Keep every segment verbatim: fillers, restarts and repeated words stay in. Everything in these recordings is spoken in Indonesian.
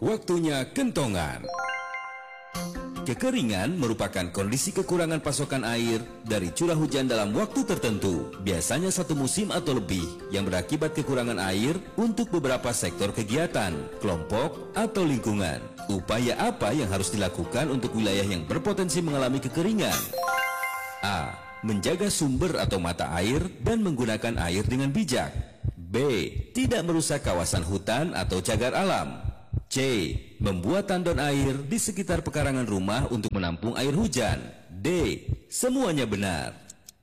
Waktunya kentongan. Kekeringan merupakan kondisi kekurangan pasokan air dari curah hujan dalam waktu tertentu, biasanya satu musim atau lebih, yang berakibat kekurangan air untuk beberapa sektor kegiatan, kelompok, atau lingkungan. Upaya apa yang harus dilakukan untuk wilayah yang berpotensi mengalami kekeringan? A. Menjaga sumber atau mata air dan menggunakan air dengan bijak. B. Tidak merusak kawasan hutan atau cagar alam. C. Membuat tandon air di sekitar pekarangan rumah untuk menampung air hujan. D. Semuanya benar.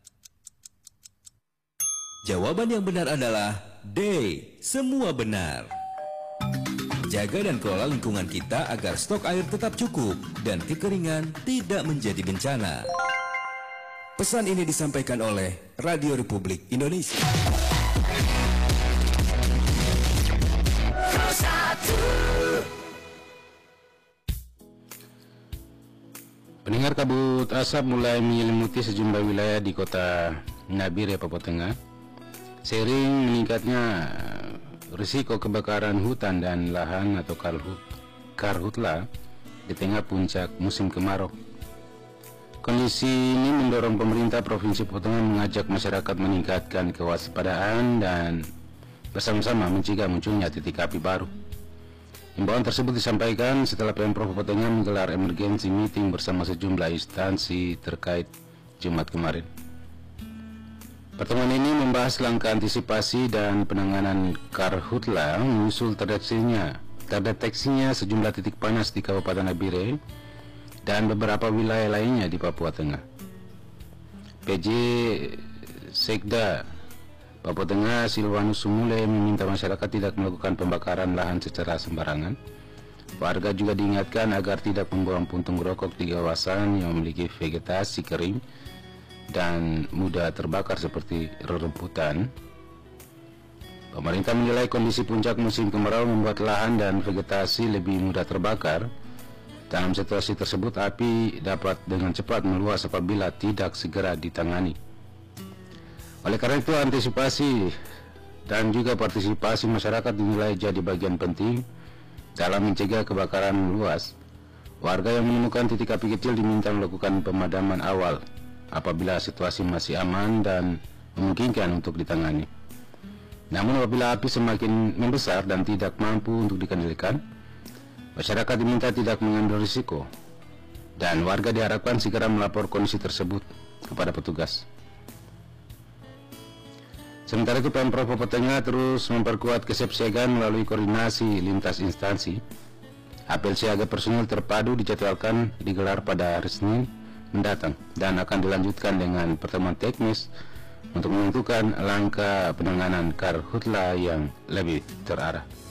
Jawaban yang benar adalah D. Semua benar. Jaga dan kelola lingkungan kita agar stok air tetap cukup dan kekeringan tidak menjadi bencana. Pesan ini disampaikan oleh Radio Republik Indonesia. Pendengar, kabut asap mulai menyelimuti sejumlah wilayah di kota Nabire, Papua Tengah. Seiring meningkatnya risiko kebakaran hutan dan lahan atau karhut, karhutla di tengah puncak musim kemarau. Kondisi ini mendorong pemerintah Provinsi Papua Tengah mengajak masyarakat meningkatkan kewaspadaan dan bersama-sama mencegah munculnya titik api baru. Himbauan tersebut disampaikan setelah Pemprov Papua Tengah menggelar emergency meeting bersama sejumlah instansi terkait Jumat kemarin. Pertemuan ini membahas langkah antisipasi dan penanganan karhutla menyusul terdeteksinya, terdeteksinya sejumlah titik panas di Kabupaten Nabire dan beberapa wilayah lainnya di Papua Tengah. P J Sekda Papua Tengah Silwanus Sumule meminta masyarakat tidak melakukan pembakaran lahan secara sembarangan. Warga juga diingatkan agar tidak membuang puntung rokok di kawasan yang memiliki vegetasi kering dan mudah terbakar seperti rerumputan. Pemerintah menilai kondisi puncak musim kemarau membuat lahan dan vegetasi lebih mudah terbakar. Dalam situasi tersebut, api dapat dengan cepat meluas apabila tidak segera ditangani. Oleh karena itu, antisipasi dan juga partisipasi masyarakat dinilai jadi bagian penting dalam mencegah kebakaran meluas. Warga yang menemukan titik api kecil diminta melakukan pemadaman awal apabila situasi masih aman dan memungkinkan untuk ditangani. Namun apabila api semakin membesar dan tidak mampu untuk dikendalikan, masyarakat diminta tidak mengambil risiko dan warga diharapkan segera melapor kondisi tersebut kepada petugas. Sementara itu, Pemprov Papua Tengah terus memperkuat kesiapsiagaan melalui koordinasi lintas instansi. Apel siaga personil terpadu dijadwalkan digelar pada hari Senin mendatang dan akan dilanjutkan dengan pertemuan teknis untuk menentukan langkah penanganan karhutla yang lebih terarah.